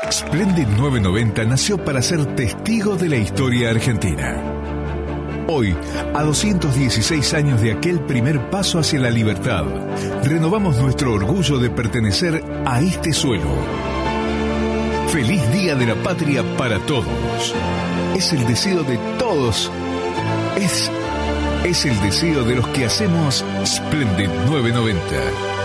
Splendid 990 nació para ser testigo de la historia argentina. Hoy, a 216 años de aquel primer paso hacia la libertad, renovamos nuestro orgullo de pertenecer a este suelo. Feliz Día de la Patria para todos. Es el deseo de todos. Es el deseo de los que hacemos Splendid 990.